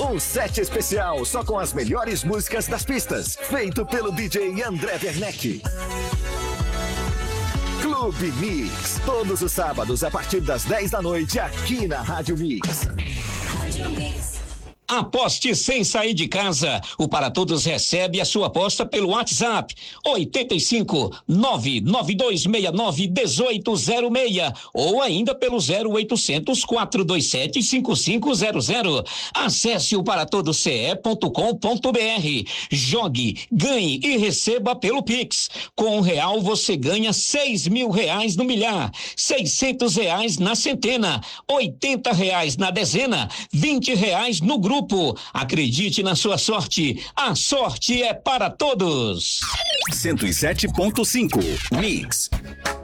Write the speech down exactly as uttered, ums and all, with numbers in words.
Um set especial só com as melhores músicas das pistas, feito pelo D J André Werneck. Clube Mix, todos os sábados a partir das dez da noite aqui na Rádio Mix. Rádio Mix. Aposte sem sair de casa. O Para Todos recebe a sua aposta pelo WhatsApp oitenta e cinco, nove nove dois seis nove, um oito zero seis ou ainda pelo zero oitocentos, quatrocentos e vinte e sete, cinquenta e cinco zero zero. Acesse o para todos c e ponto com ponto b r. Jogue, ganhe e receba pelo Pix. Com um real você ganha seis mil reais no milhar, seiscentos reais na centena, oitenta reais na dezena, vinte reais no grupo. Acredite na sua sorte. A sorte é para todos. cento e sete ponto cinco Mix.